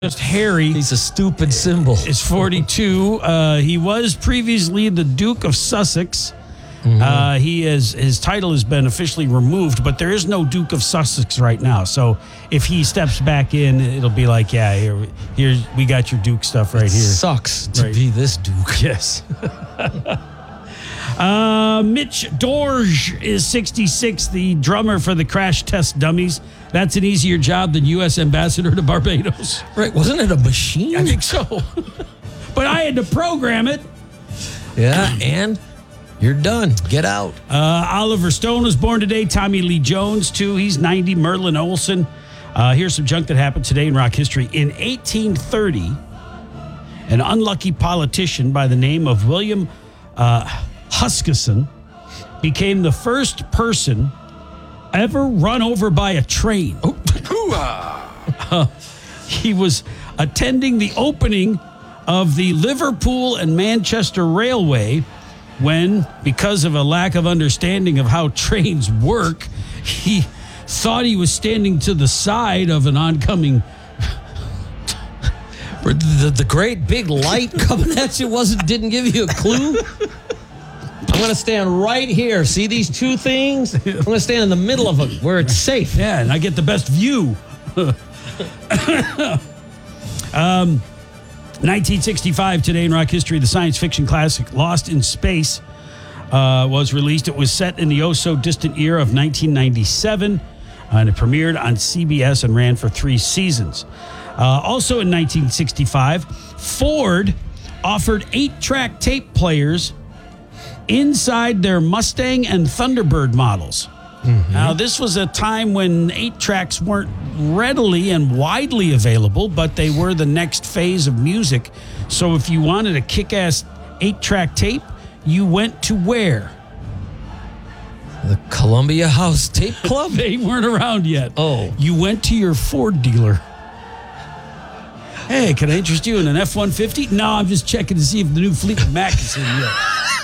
Just Harry. He's a stupid symbol. Is 42. He was previously the Duke of Sussex. His title has been officially removed, but there is no Duke of Sussex right now. So if he steps back in, it'll be like, yeah, here we got your Duke stuff right here. Sucks to be this Duke. Yes. Mitch Dorge is 66, the drummer for the Crash Test Dummies. That's an easier job than U.S. Ambassador to Barbados. Right, wasn't it a machine? I think so. But I had to program it. Yeah, and you're done. Get out. Oliver Stone was born today. Tommy Lee Jones, too. He's 90. Merlin Olsen. Here's some junk that happened today in rock history. In 1830, an unlucky politician by the name of William Huskisson became the first person ever run over by a train. He was attending the opening of the Liverpool and Manchester Railway when, because of a lack of understanding of how trains work, he thought he was standing to the side of an oncoming. The great big light coming at you didn't give you a clue? I'm going to stand right here. See these two things? I'm going to stand in the middle of it where it's safe. Yeah, and I get the best view. 1965, today in rock history, the science fiction classic Lost in Space was released. It was set in the oh-so-distant year of 1997, and it premiered on CBS and ran for 3 seasons. Also in 1965, Ford offered 8-track tape players inside their Mustang and Thunderbird models. Now, this was a time when 8-tracks weren't readily and widely available, but they were the next phase of music. So if you wanted a kick-ass 8-track tape, you went to where? The Columbia House Tape Club? They weren't around yet. Oh. You went to your Ford dealer. Hey, can I interest you in an F-150? No, I'm just checking to see if the new Fleetwood Mac is in yet.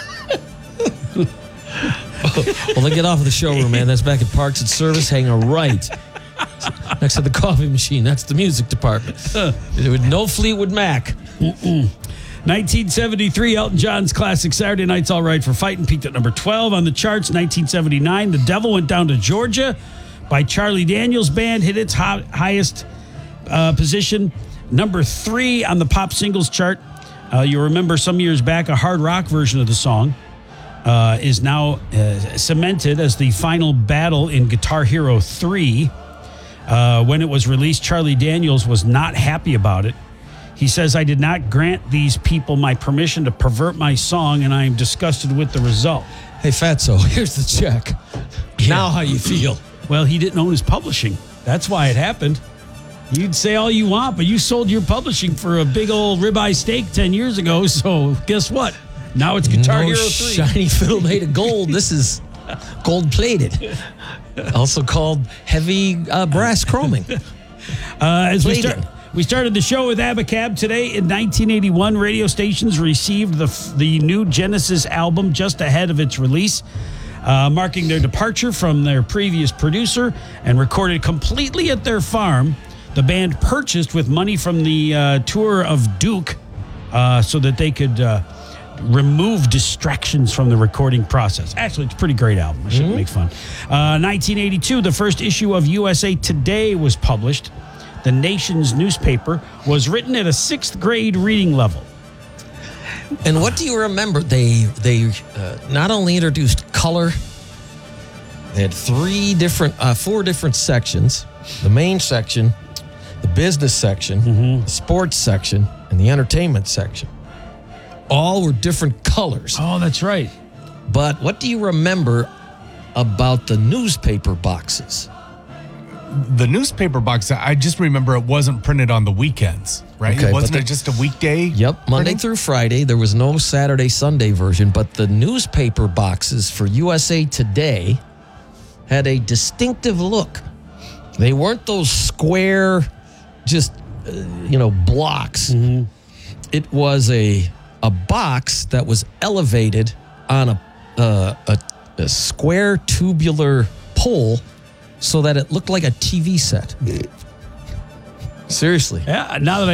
Well, then get off of the showroom, man. That's back at Parks and Service, hanging right next to the coffee machine. That's the music department. With no Fleetwood Mac. 1973, Elton John's classic Saturday Night's All Right for Fighting peaked at number 12 on the charts. 1979, The Devil Went Down to Georgia by Charlie Daniels Band hit its highest position. Number 3 on the pop singles chart. You remember some years back, a hard rock version of the song is now cemented as the final battle in Guitar Hero 3. When it was released, Charlie Daniels was not happy about it. He says, "I did not grant these people my permission to pervert my song, and I am disgusted with the result." Hey, Fatso, here's the check. Now how you feel? Well, he didn't own his publishing. That's why it happened. You'd say all you want, but you sold your publishing for a big old ribeye steak 10 years ago, so guess what? Now it's Guitar Hero 3. Shiny fiddle made of gold. This is gold-plated. Also called heavy brass chroming. As we started the show with Abacab today. In 1981, radio stations received the new Genesis album just ahead of its release, marking their departure from their previous producer, and recorded completely at their farm. The band purchased with money from the tour of Duke so that they could remove distractions from the recording process. Actually, it's a pretty great album. I shouldn't make fun. 1982, the first issue of USA Today was published. The nation's newspaper was written at a 6th grade reading level. And what do you remember? They not only introduced color, they had 4 different sections. The main section, the business section, the sports section, and the entertainment section. All were different colors. Oh, that's right. But what do you remember about the newspaper boxes? The newspaper box, I just remember it wasn't printed on the weekends, right? Okay, Wasn't it just a weekday? Yep, Monday through Friday. There was no Saturday, Sunday version, but the newspaper boxes for USA Today had a distinctive look. They weren't those square, just, blocks. It was a box that was elevated on a square tubular pole so that it looked like a TV set. Seriously. Yeah, now that